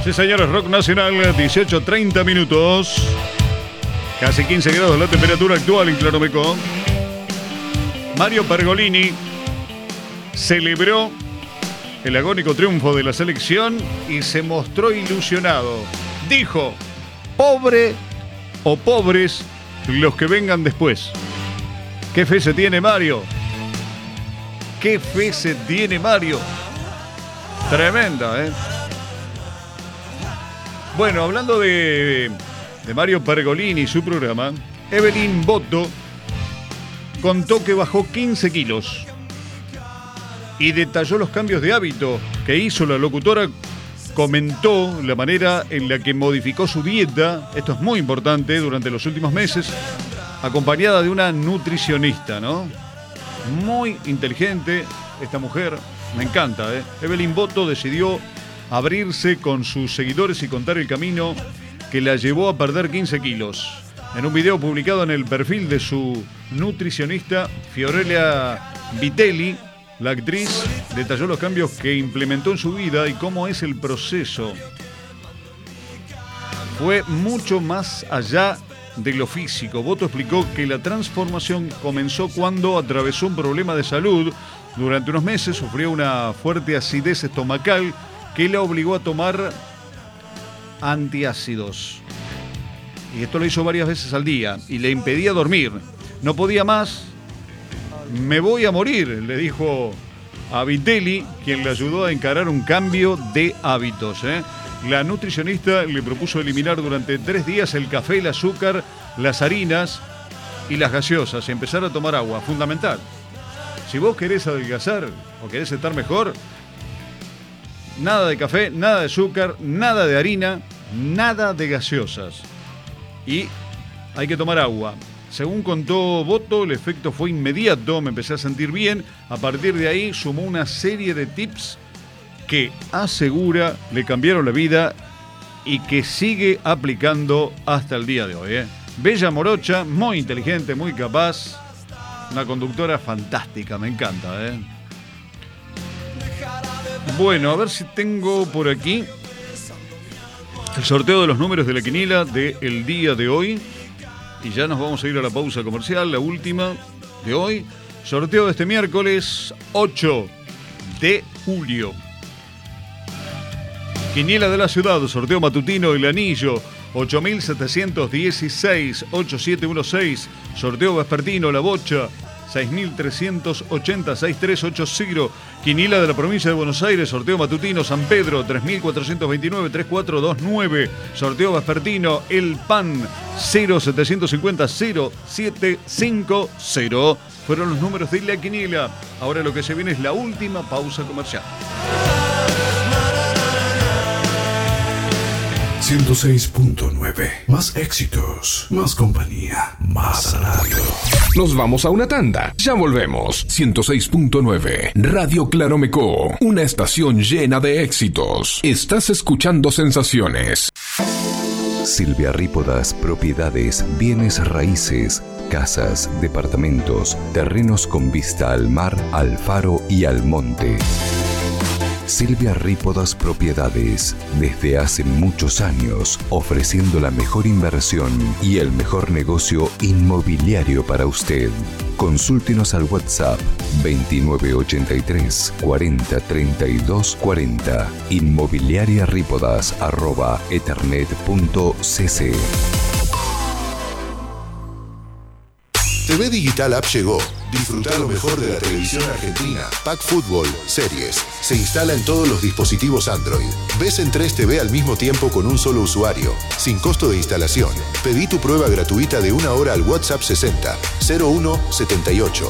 Sí, señores, Rock Nacional, 18:30 minutos. Casi 15 grados la temperatura actual en Claromeco. Mario Pergolini celebró el agónico triunfo de la selección y se mostró ilusionado. Dijo, pobre o pobres los que vengan después. ¿Qué fe se tiene Mario? ¿Qué fe se tiene Mario? Tremenda, ¿eh? Bueno, hablando de Mario Pergolini y su programa, Evelyn Boto contó que bajó 15 kilos y detalló los cambios de hábito que hizo. La locutora comentó la manera en la que modificó su dieta, esto es muy importante, durante los últimos meses, acompañada de una nutricionista, ¿no? Muy inteligente esta mujer, me encanta, ¿eh? Evelyn Boto decidió abrirse con sus seguidores y contar el camino que la llevó a perder 15 kilos. En un video publicado en el perfil de su nutricionista, Fiorella Vitelli, la actriz detalló los cambios que implementó en su vida y cómo es el proceso. Fue mucho más allá de lo físico. Boto explicó que la transformación comenzó cuando atravesó un problema de salud. Durante unos meses sufrió una fuerte acidez estomacal que la obligó a tomar antiácidos. Y esto lo hizo varias veces al día y le impedía dormir. No podía más. Me voy a morir, le dijo a Vitelli, quien le ayudó a encarar un cambio de hábitos, ¿eh? La nutricionista le propuso eliminar durante 3 días el café, el azúcar, las harinas y las gaseosas y empezar a tomar agua. Fundamental. Si vos querés adelgazar o querés estar mejor, nada de café, nada de azúcar, nada de harina, nada de gaseosas. Y hay que tomar agua. Según contó Boto, el efecto fue inmediato, me empecé a sentir bien. A partir de ahí sumó una serie de tips que asegura le cambiaron la vida y que sigue aplicando hasta el día de hoy, ¿eh? Bella morocha, muy inteligente, muy capaz. Una conductora fantástica, me encanta, ¿eh? Bueno, a ver si tengo por aquí el sorteo de los números de la quiniela del día de hoy. Y ya nos vamos a ir a la pausa comercial, la última de hoy. Sorteo de este miércoles 8 de julio. Quiniela de la ciudad, sorteo matutino El Anillo, 8716, 8716. Sorteo vespertino La Bocha, 6380, 6380. Quiniela de la provincia de Buenos Aires, sorteo matutino San Pedro, 3429, 3429. Sorteo vespertino El Pan, 0750, 0750. Fueron los números de la quiniela. Ahora lo que se viene es la última pausa comercial. 106.9. Más éxitos, más compañía, más radio. Nos vamos a una tanda. Ya volvemos. 106.9. Radio Claromeco. Una estación llena de éxitos. Estás escuchando Sensaciones. Silvia Rípodas Propiedades, Bienes Raíces, casas, departamentos, terrenos con vista al mar, al faro y al monte. Silvia Rípodas Propiedades, desde hace muchos años, ofreciendo la mejor inversión y el mejor negocio inmobiliario para usted. Consúltenos al WhatsApp 2983 40 32 40, inmobiliariarípodas@ethernet.cc. TV Digital App llegó. Disfrutar lo mejor de la televisión argentina. Pack Fútbol, series. Se instala en todos los dispositivos Android. Ves en 3 TV al mismo tiempo con un solo usuario, sin costo de instalación. Pedí tu prueba gratuita de 1 hora al WhatsApp 60 01 78.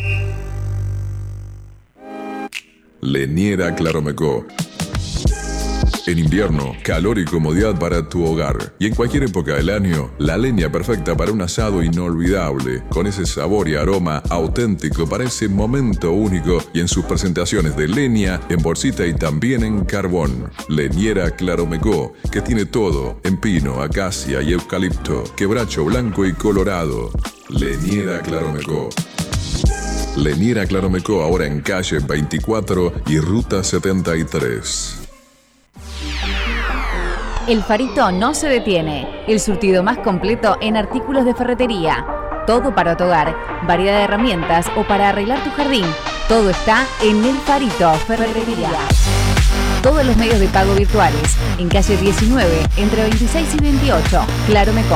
Leniera Claromeco. En invierno, calor y comodidad para tu hogar. Y en cualquier época del año, la leña perfecta para un asado inolvidable, con ese sabor y aroma auténtico para ese momento único, y en sus presentaciones de leña, en bolsita y también en carbón. Leñera Claromeco, que tiene todo, en pino, acacia y eucalipto, quebracho blanco y colorado. Leñera Claromeco. Leñera Claromeco, ahora en calle 24 y ruta 73. El Farito no se detiene. El surtido más completo en artículos de ferretería. Todo para tu hogar, variedad de herramientas o para arreglar tu jardín. Todo está en El Farito Ferretería. Todos los medios de pago virtuales. En calle 19, entre 26 y 28. Claro Mecó.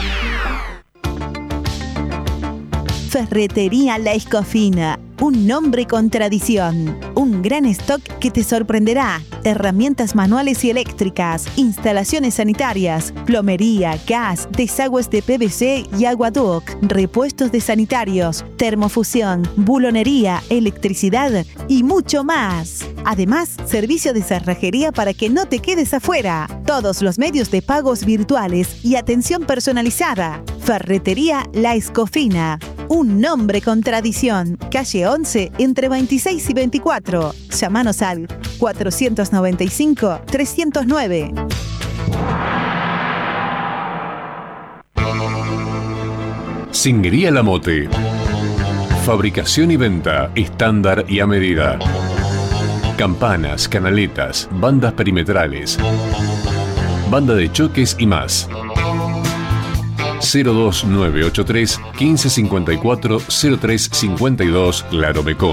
Ferretería La Escofina, un nombre con tradición, un gran stock que te sorprenderá, herramientas manuales y eléctricas, instalaciones sanitarias, plomería, gas, desagües de PVC y aguaduct, repuestos de sanitarios, termofusión, bulonería, electricidad y mucho más. Además, servicio de cerrajería para que no te quedes afuera. Todos los medios de pagos virtuales y atención personalizada. Ferretería La Escofina. Un nombre con tradición. Calle 11, entre 26 y 24. Llámanos al 495-309. Singuería La Mote. Fabricación y venta estándar y a medida. Campanas, canaletas, bandas perimetrales, banda de choques y más. 02983 1554 0352 Claro Mecó.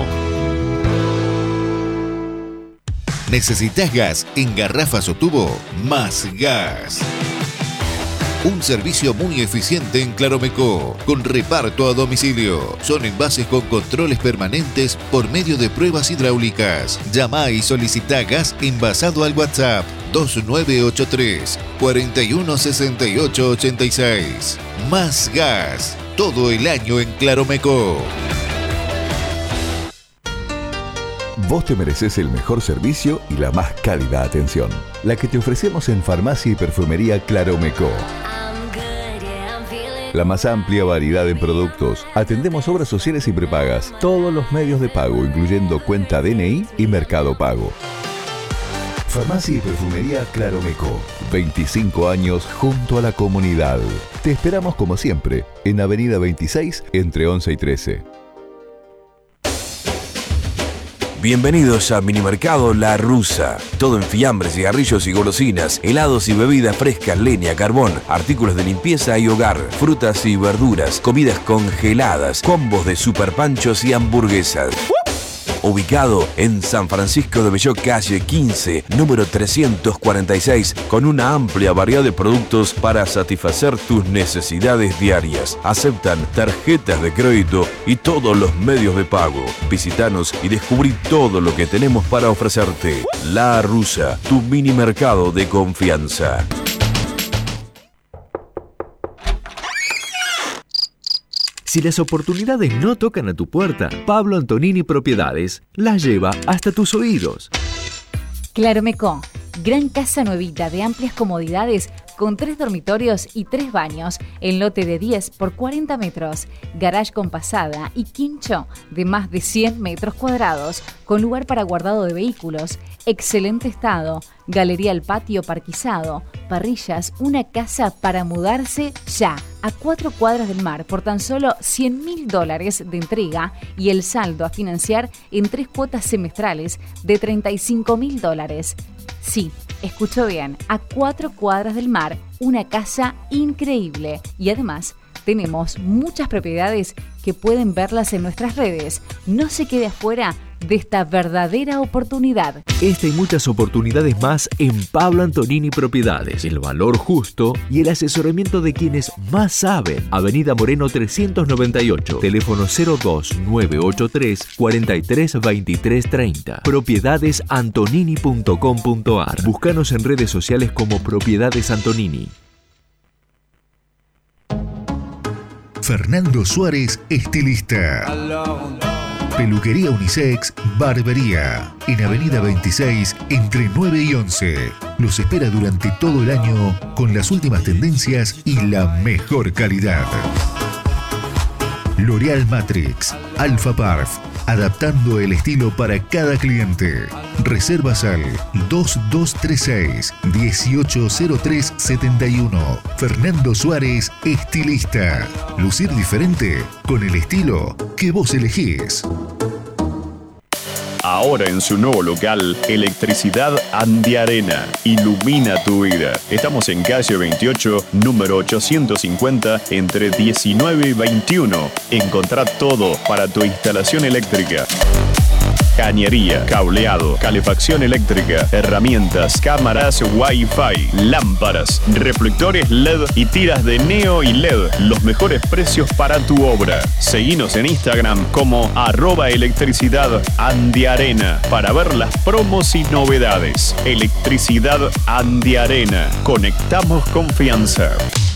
¿Necesitas gas en garrafas o tubo? Más Gas. Un servicio muy eficiente en Claromecó, con reparto a domicilio. Son envases con controles permanentes por medio de pruebas hidráulicas. Llama y solicita gas envasado al WhatsApp 2983 416886. Más Gas, todo el año en Claromecó. Vos te mereces el mejor servicio y la más cálida atención, la que te ofrecemos en Farmacia y Perfumería Claromecó. La más amplia variedad de productos. Atendemos obras sociales y prepagas. Todos los medios de pago, incluyendo cuenta DNI y Mercado Pago. Farmacia y Perfumería Claromecó. 25 años junto a la comunidad. Te esperamos como siempre en Avenida 26 entre 11 y 13. Bienvenidos a Minimercado La Rusa. Todo en fiambres, cigarrillos y golosinas, helados y bebidas frescas, leña, carbón, artículos de limpieza y hogar, frutas y verduras, comidas congeladas, combos de superpanchos y hamburguesas. Ubicado en San Francisco de Belló, calle 15, número 346, con una amplia variedad de productos para satisfacer tus necesidades diarias. Aceptan tarjetas de crédito y todos los medios de pago. Visítanos y descubrí todo lo que tenemos para ofrecerte. La Rusa, tu mini mercado de confianza. Si las oportunidades no tocan a tu puerta, Pablo Antonini Propiedades las lleva hasta tus oídos. Claro Mecó, gran casa nuevita de amplias comodidades con 3 dormitorios y 3 baños en lote de 10 por 40 metros, garage con pasada y quincho de más de 100 metros cuadrados, con lugar para guardado de vehículos, excelente estado, galería al patio parquizado, parrillas, una casa para mudarse ya, a 4 cuadras del mar por tan solo $100.000 de entrega y el saldo a financiar en 3 cuotas semestrales de $35.000. Sí, escuchó bien, a 4 cuadras del mar, una casa increíble. Y además, tenemos muchas propiedades que pueden verlas en nuestras redes. No se quede afuera de esta verdadera oportunidad. Esta y muchas oportunidades más en Pablo Antonini Propiedades. El valor justo y el asesoramiento de quienes más saben. Avenida Moreno 398, teléfono 02983 432330. Propiedades-antonini.com.ar. Búscanos en redes sociales como Propiedades Antonini. Fernando Suárez, estilista. Peluquería unisex, barbería. En Avenida 26, entre 9 y 11. Los espera durante todo el año con las últimas tendencias y la mejor calidad. L'Oreal Matrix, Alpha Parf, adaptando el estilo para cada cliente. Reservas al 2236-180371. Fernando Suárez, estilista. Lucir diferente con el estilo que vos elegís. Ahora en su nuevo local, Electricidad Andiarena. Ilumina tu vida. Estamos en calle 28, número 850, entre 19 y 21. Encontrá todo para tu instalación eléctrica. Cañería, cableado, calefacción eléctrica, herramientas, cámaras Wi-Fi, lámparas, reflectores LED y tiras de neo y LED. Los mejores precios para tu obra. Seguinos en Instagram como @electricidadandiarena para ver las promos y novedades. Electricidad Andiarena. Conectamos confianza.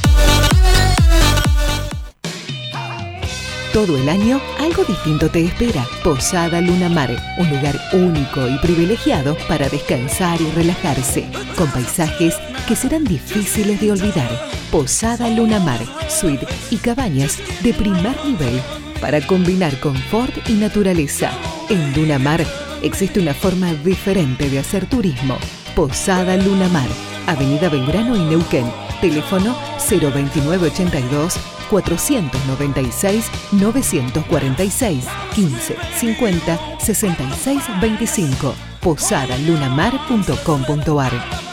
Todo el año, algo distinto te espera. Posada Luna Mar, un lugar único y privilegiado para descansar y relajarse, con paisajes que serán difíciles de olvidar. Posada Luna Mar, suite y cabañas de primer nivel para combinar confort y naturaleza. En Luna Mar existe una forma diferente de hacer turismo. Posada Luna Mar, Avenida Belgrano y Neuquén. Teléfono 02982 496 946 15 50 66 25. posadalunamar.com.ar